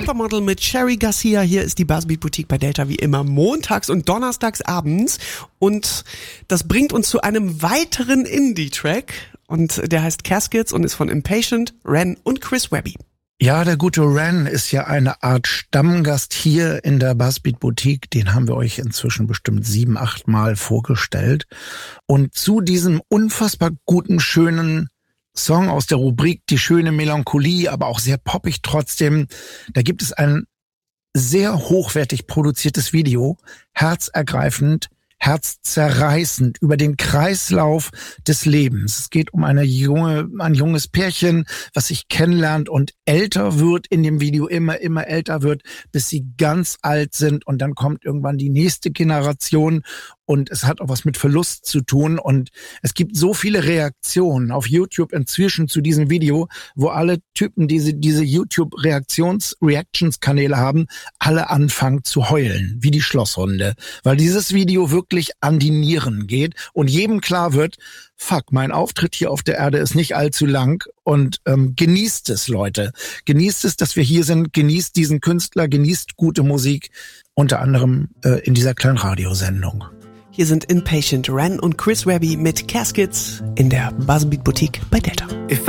Supermodel mit Cherry Garcia. Hier ist die Buzzbeat Boutique bei Delta wie immer montags und donnerstags abends. Und das bringt uns zu einem weiteren Indie-Track. Und der heißt Caskets und ist von Impatient, Ren und Chris Webby. Ja, der gute Ren ist ja eine Art Stammgast hier in der Buzzbeat Boutique. Den haben wir euch inzwischen bestimmt 7, 8 Mal vorgestellt. Und zu diesem unfassbar guten, schönen Song aus der Rubrik Die schöne Melancholie, aber auch sehr poppig trotzdem, da gibt es ein sehr hochwertig produziertes Video, herzergreifend, herzzerreißend über den Kreislauf des Lebens. Es geht um ein junges Pärchen, was sich kennenlernt und älter wird in dem Video, immer älter wird, bis sie ganz alt sind und dann kommt irgendwann die nächste Generation und es hat auch was mit Verlust zu tun und es gibt so viele Reaktionen auf YouTube inzwischen zu diesem Video, wo alle Typen, diese YouTube-Reactions-Kanäle haben, alle anfangen zu heulen, wie die Schlosshunde, weil dieses Video wirklich an die Nieren geht und jedem klar wird, fuck, mein Auftritt hier auf der Erde ist nicht allzu lang und genießt es, Leute. Genießt es, dass wir hier sind, genießt diesen Künstler, genießt gute Musik, unter anderem in dieser kleinen Radiosendung. Hier sind Impatient, Ren und Chris Webby mit Caskets in der Buzzbeat Boutique bei Delta.